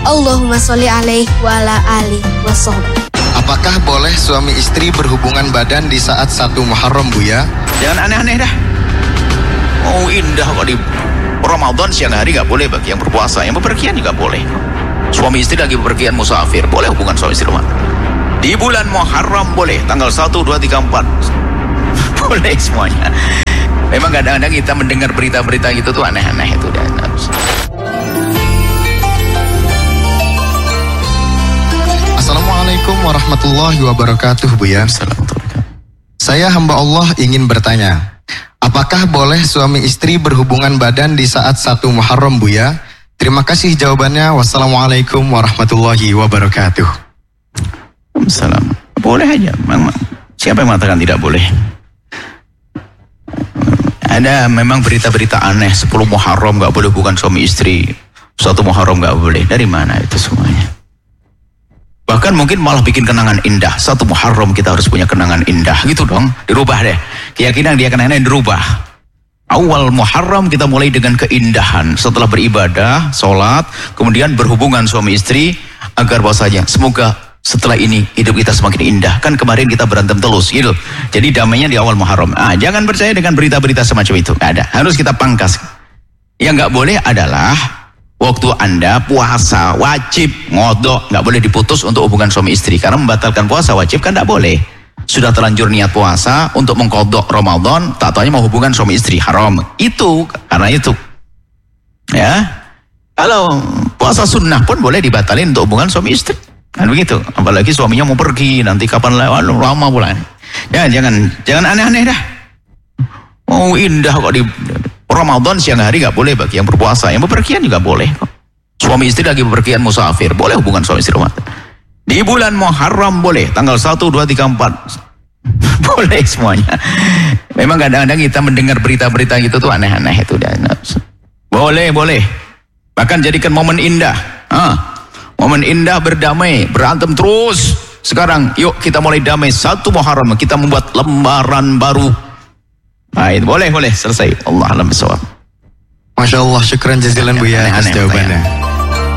Allahumma sholli alaihi wa ala alihi wasallam. Apakah boleh suami istri berhubungan badan di saat 1 Muharram, Buya? Jangan aneh-aneh dah. Oh indah kok di Ramadan siang hari gak boleh bagi yang berpuasa, yang bepergian juga boleh. Suami istri lagi bepergian musafir, boleh hubungan suami istri. Di bulan Muharram boleh, tanggal 1, 2, 3, 4 boleh semuanya. Memang kadang-kadang kita mendengar berita-berita gitu tuh aneh-aneh itu. Assalamualaikum warahmatullahi wabarakatuh, Buya. Saya hamba Allah ingin bertanya, apakah boleh suami istri berhubungan badan di saat 1 Muharram, Buya? Terima kasih jawabannya. Wassalamualaikum warahmatullahi wabarakatuh. Salam. Boleh aja. Siapa yang mengatakan tidak boleh? Ada memang berita-berita aneh, 10 Muharram gak boleh hubungan suami istri, 1 Muharram gak boleh. Dari mana itu semuanya? Bahkan mungkin malah bikin kenangan indah. 1 Muharram kita harus punya kenangan indah. Gitu dong, dirubah deh. Keyakinan dia kenangan dirubah. Awal Muharram kita mulai dengan keindahan. Setelah beribadah, sholat, kemudian berhubungan suami istri, agar bahwasanya semoga setelah ini hidup kita semakin indah. Kan kemarin kita berantem terus gitu. Jadi damainya di awal Muharram. Jangan percaya dengan berita-berita semacam itu. Nggak ada. Harus kita pangkas. Yang nggak boleh adalah waktu Anda puasa wajib ngodok, nggak boleh diputus untuk hubungan suami istri, karena membatalkan puasa wajib kan nggak boleh. Sudah terlanjur niat puasa untuk mengkodok Ramadan, tak taunya mau hubungan suami istri, haram. Itu karena itu. Ya, kalau puasa sunnah pun boleh dibatalin untuk hubungan suami istri, kan begitu. Apalagi suaminya mau pergi nanti kapan lama pula. Ya jangan aneh-aneh dah. Oh indah kok di Ramadan siang hari gak boleh bagi yang berpuasa, yang bepergian juga boleh kok. Suami istri lagi bepergian musafir, boleh hubungan suami istri. Di bulan Muharram boleh, tanggal 1, 2, 3, 4 boleh semuanya. Memang kadang-kadang kita mendengar berita-berita gitu tuh aneh-aneh itu. Boleh. Bahkan jadikan momen indah. Momen indah berdamai, berantem terus. Sekarang yuk kita mulai damai 1 Muharram, kita membuat lembaran baru. Itu boleh selesai. Allah alam bisawab. Masya Allah, syukran jazilan, Buya, atas jawabannya.